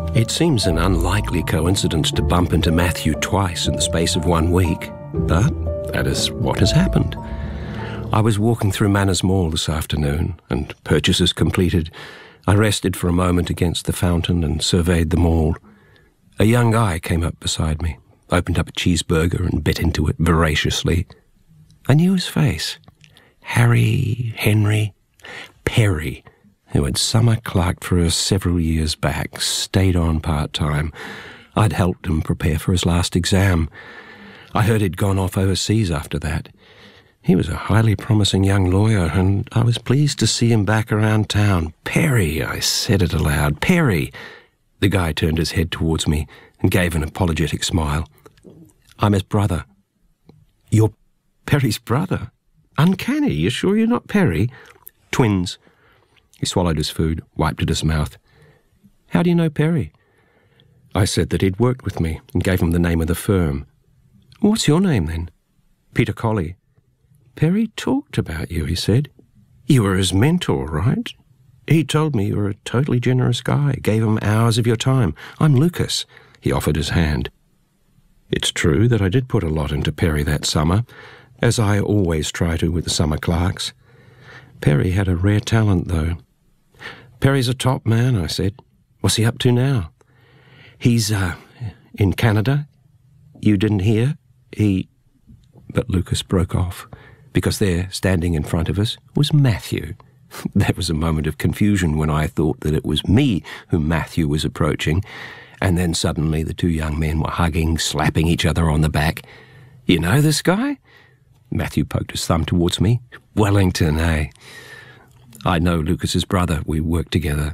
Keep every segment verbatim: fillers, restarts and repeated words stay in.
It seems an unlikely coincidence to bump into Matthew twice in the space of one week, but that is what has happened. I was walking through Manners Mall this afternoon, and purchases completed, I rested for a moment against the fountain and surveyed the mall. A young guy came up beside me, opened up a cheeseburger and bit into it voraciously. I knew his face. Harry Henry Perry, who had summer clerked for us several years back, stayed on part-time. I'd helped him prepare for his last exam. I heard he'd gone off overseas after that. He was a highly promising young lawyer, and I was pleased to see him back around town. Perry, I said it aloud. Perry. The guy turned his head towards me and gave an apologetic smile. I'm his brother. You're Perry's brother? Uncanny. You sure you're not Perry? Twins. He swallowed his food, wiped at his mouth. How do you know Perry? I said that he'd worked with me and gave him the name of the firm. What's your name, then? Peter Colley. Perry talked about you, he said. You were his mentor, right? He told me you were a totally generous guy, gave him hours of your time. I'm Lucas. He offered his hand. It's true that I did put a lot into Perry that summer, as I always try to with the summer clerks. Perry had a rare talent, though. Perry's a top man, I said. What's he up to now? He's, uh, in Canada. You didn't hear? He... But Lucas broke off, because there, standing in front of us, was Matthew. There was a moment of confusion when I thought that it was me whom Matthew was approaching, and then suddenly the two young men were hugging, slapping each other on the back. You know this guy? Matthew poked his thumb towards me. Wellington, eh? I know Lucas's brother. We work together.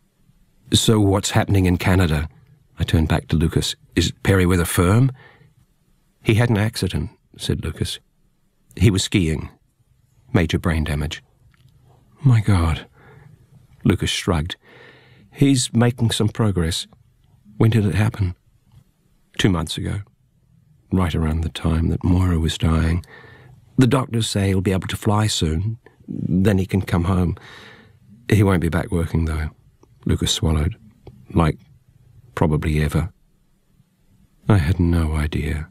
So what's happening in Canada? I turned back to Lucas. Is Perry with a firm? He had an accident, said Lucas. He was skiing. Major brain damage. My God. Lucas shrugged. He's making some progress. When did it happen? Two months ago. Right around the time that Moira was dying. The doctors say he'll be able to fly soon. Then he can come home. He won't be back working, though. Lucas swallowed. Like, probably ever. I had no idea.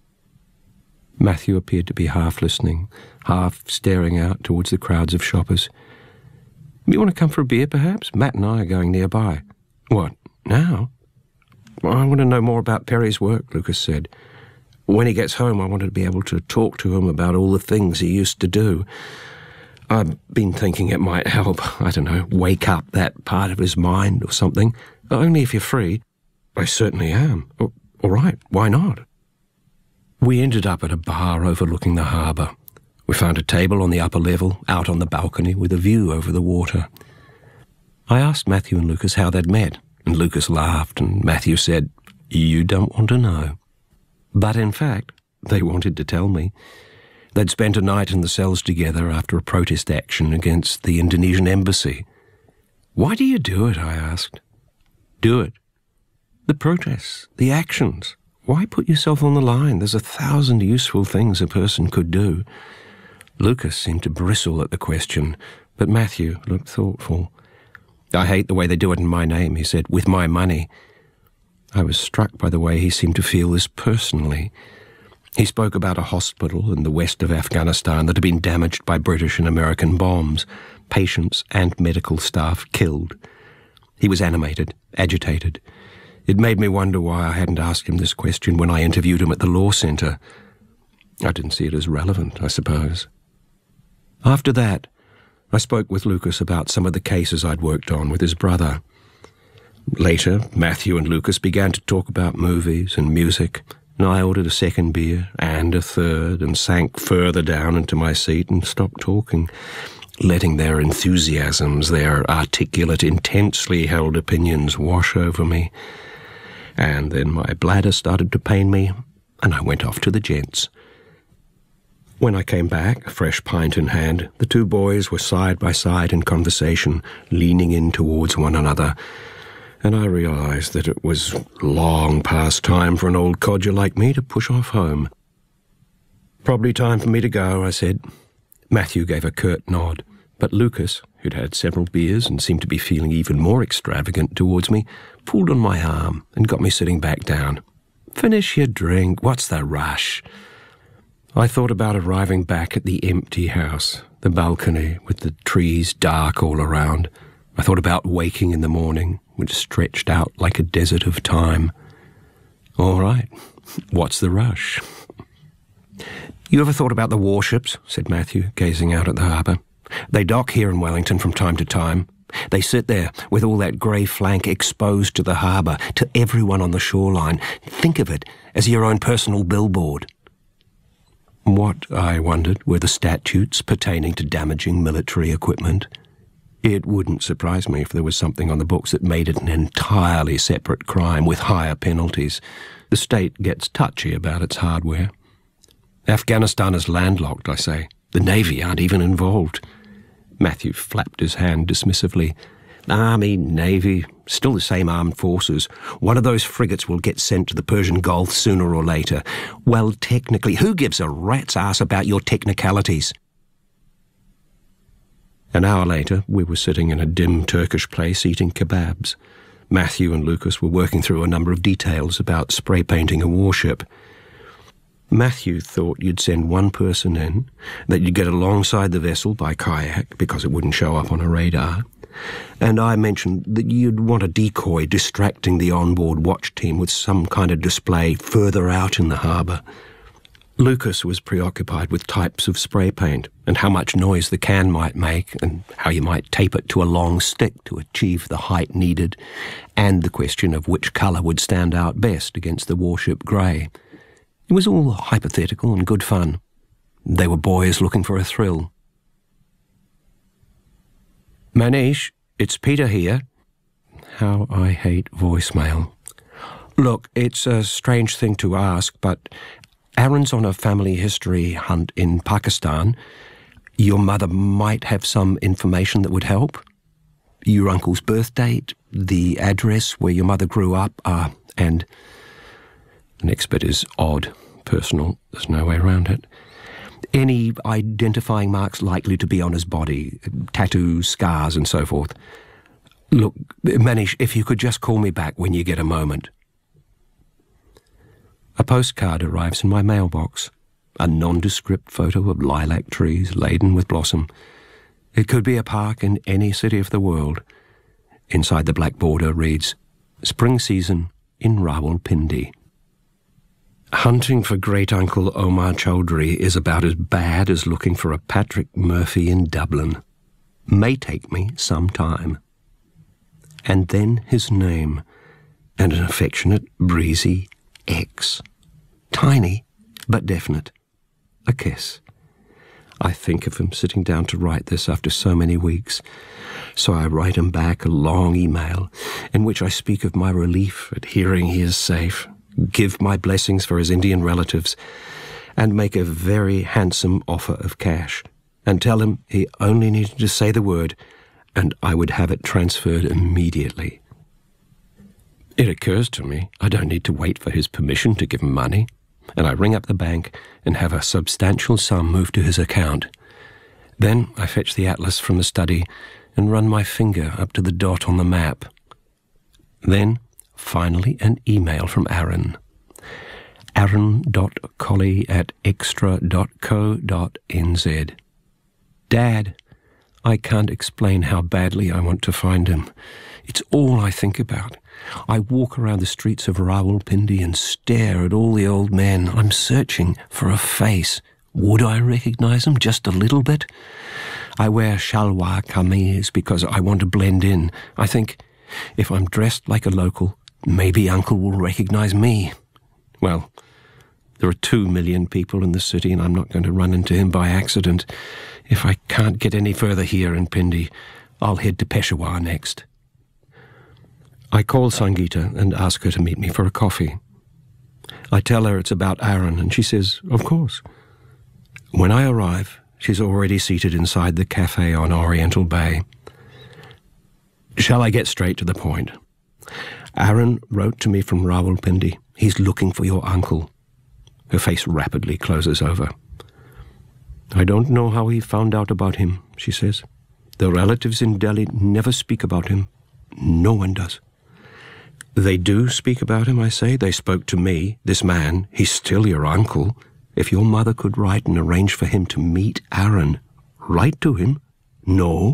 Matthew appeared to be half listening, half staring out towards the crowds of shoppers. You want to come for a beer, perhaps? Matt and I are going nearby. What, now? Well, I want to know more about Perry's work, Lucas said. When he gets home, I wanted to be able to talk to him about all the things he used to do. I've been thinking it might help, I don't know, wake up that part of his mind or something. Only if you're free. I certainly am. Oh, all right, why not? We ended up at a bar overlooking the harbour. We found a table on the upper level, out on the balcony, with a view over the water. I asked Matthew and Lucas how they'd met, and Lucas laughed, and Matthew said, You don't want to know. But in fact, they wanted to tell me. They'd spent a night in the cells together after a protest action against the Indonesian embassy. Why do you do it, I asked. Do it? The protests, the actions. Why put yourself on the line? There's a thousand useful things a person could do. Lucas seemed to bristle at the question, but Matthew looked thoughtful. I hate the way they do it in my name, he said, with my money. I was struck by the way he seemed to feel this personally. He spoke about a hospital in the west of Afghanistan that had been damaged by British and American bombs, patients and medical staff killed. He was animated, agitated. It made me wonder why I hadn't asked him this question when I interviewed him at the law centre. I didn't see it as relevant, I suppose. After that, I spoke with Lucas about some of the cases I'd worked on with his brother. Later, Matthew and Lucas began to talk about movies and music, and I ordered a second beer and a third and sank further down into my seat and stopped talking, letting their enthusiasms, their articulate, intensely held opinions wash over me. And then my bladder started to pain me, and I went off to the gents. When I came back, a fresh pint in hand, the two boys were side by side in conversation, leaning in towards one another, and I realised that it was long past time for an old codger like me to push off home. Probably time for me to go, I said. Matthew gave a curt nod, but Lucas, who'd had several beers and seemed to be feeling even more extravagant towards me, pulled on my arm and got me sitting back down. "Finish your drink. What's the rush?" I thought about arriving back at the empty house, the balcony with the trees dark all around. I thought about waking in the morning, which stretched out like a desert of time. All right, what's the rush? "You ever thought about the warships?" said Matthew, gazing out at the harbour. "They dock here in Wellington from time to time. They sit there with all that grey flank exposed to the harbour, to everyone on the shoreline. Think of it as your own personal billboard." What, I wondered, were the statutes pertaining to damaging military equipment? It wouldn't surprise me if there was something on the books that made it an entirely separate crime with higher penalties. The state gets touchy about its hardware. Afghanistan is landlocked, I say. The Navy aren't even involved. Matthew flapped his hand dismissively. "Army, Navy, still the same armed forces. One of those frigates will get sent to the Persian Gulf sooner or later. Well, technically, who gives a rat's ass about your technicalities?" An hour later, we were sitting in a dim Turkish place eating kebabs. Matthew and Lucas were working through a number of details about spray painting a warship. Matthew thought you'd send one person in, that you'd get alongside the vessel by kayak because it wouldn't show up on a radar, and I mentioned that you'd want a decoy distracting the onboard watch team with some kind of display further out in the harbour. Lucas was preoccupied with types of spray paint and how much noise the can might make and how you might tape it to a long stick to achieve the height needed, and the question of which colour would stand out best against the warship grey. It was all hypothetical and good fun. They were boys looking for a thrill. "Manish, it's Peter here." How I hate voicemail. "Look, it's a strange thing to ask, but Aaron's on a family history hunt in Pakistan. Your mother might have some information that would help. Your uncle's birth date, the address where your mother grew up, uh, and..." The next bit is odd, personal, there's no way around it. "Any identifying marks likely to be on his body, tattoos, scars, and so forth. Look, Manish, if you could just call me back when you get a moment." A postcard arrives in my mailbox, a nondescript photo of lilac trees laden with blossom. It could be a park in any city of the world. Inside the black border reads, "Spring season in Rawalpindi." Hunting for great-uncle Omar Chowdhury is about as bad as looking for a Patrick Murphy in Dublin. May take me some time. And then his name, and an affectionate, breezy X. Tiny, but definite. A kiss. I think of him sitting down to write this after so many weeks, so I write him back a long email in which I speak of my relief at hearing he is safe, give my blessings for his Indian relatives, and make a very handsome offer of cash, and tell him he only needed to say the word, and I would have it transferred immediately. It occurs to me I don't need to wait for his permission to give him money, and I ring up the bank and have a substantial sum moved to his account. Then I fetch the atlas from the study and run my finger up to the dot on the map. Then, finally, an email from Aaron. aaron dot colley at extra dot co dot n z. "Dad, I can't explain how badly I want to find him. It's all I think about. I walk around the streets of Rawalpindi and stare at all the old men. I'm searching for a face. Would I recognize him just a little bit? I wear shalwar kameez because I want to blend in. I think, if I'm dressed like a local, maybe Uncle will recognize me. Well, there are two million people in the city and I'm not going to run into him by accident. If I can't get any further here in Pindi, I'll head to Peshawar next." I call Sangeeta and ask her to meet me for a coffee. I tell her it's about Aaron and she says, "Of course." When I arrive, she's already seated inside the cafe on Oriental Bay. Shall I get straight to the point? Aaron wrote to me from Rawalpindi. He's looking for your uncle. Her face rapidly closes over. "I don't know how he found out about him," she says. The relatives in Delhi never speak about him. No one does. They do speak about him, I say. They spoke to me. This man, he's still your uncle. If your mother could write and arrange for him to meet Aaron, write to him? No.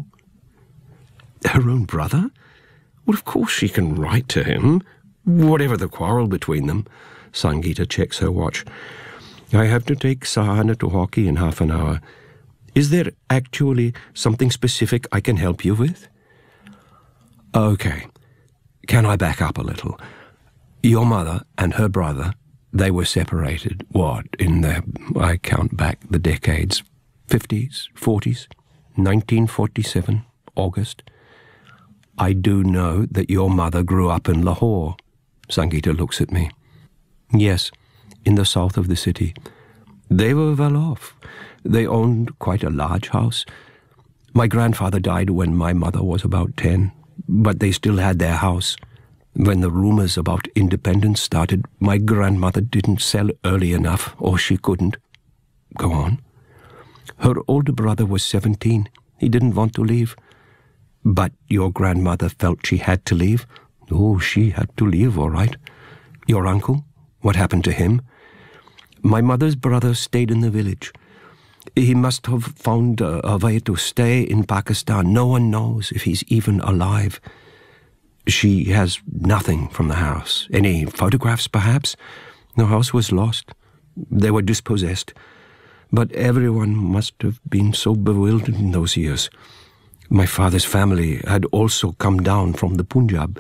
Her own brother? Well, of course she can write to him. Whatever the quarrel between them. Sangeeta checks her watch. I have to take Sahana to hockey in half an hour. Is there actually something specific I can help you with? Okay. Can I back up a little? Your mother and her brother, they were separated, what, in the, I count back the decades, fifties, forties, nineteen forty-seven, August. I do know that your mother grew up in Lahore. Sangeeta looks at me. Yes, in the south of the city. They were well off. They owned quite a large house. My grandfather died when my mother was about ten, but they still had their house. When the rumors about independence started, my grandmother didn't sell early enough, or she couldn't. Go on. Her older brother was seventeen. He didn't want to leave. But your grandmother felt she had to leave? Oh, she had to leave, all right. Your uncle? What happened to him? My mother's brother stayed in the village. He must have found a, a way to stay in Pakistan. No one knows if he's even alive. She has nothing from the house. Any photographs, perhaps? The house was lost. They were dispossessed. But everyone must have been so bewildered in those years. My father's family had also come down from the Punjab.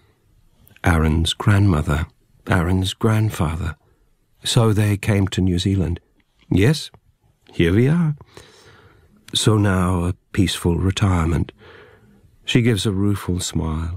Aaron's grandmother, Aaron's grandfather. So they came to New Zealand. Yes, here we are. So now a peaceful retirement. She gives a rueful smile.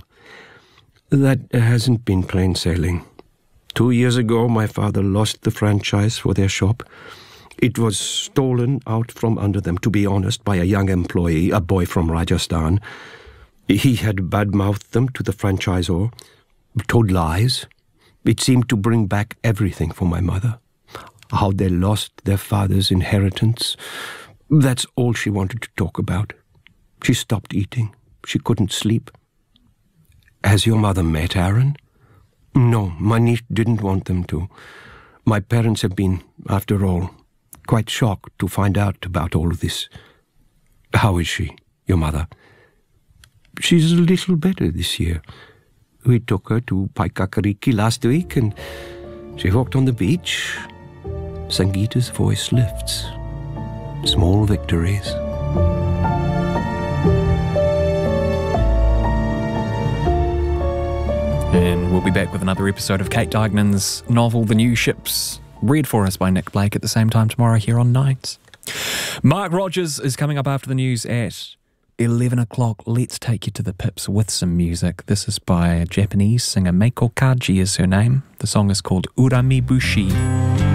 That hasn't been plain sailing. Two years ago, my father lost the franchise for their shop. It was stolen out from under them, to be honest, by a young employee, a boy from Rajasthan. He had badmouthed them to the franchisor, told lies. It seemed to bring back everything for my mother. How they lost their father's inheritance. That's all she wanted to talk about. She stopped eating. She couldn't sleep. Has your mother met Aaron? No, my niece didn't want them to. My parents have been, after all, quite shocked to find out about all of this. How is she, your mother? She's a little better this year. We took her to Paikakariki last week and she walked on the beach. Sangeeta's voice lifts. Small victories. And we'll be back with another episode of Kate Dignan's novel, The New Ships, read for us by Nick Blake at the same time tomorrow here on Nights. Mark Rogers is coming up after the news at eleven o'clock. Let's take you to the pips with some music. This is by a Japanese singer, Meiko Kaji is her name. The song is called Urami Bushi.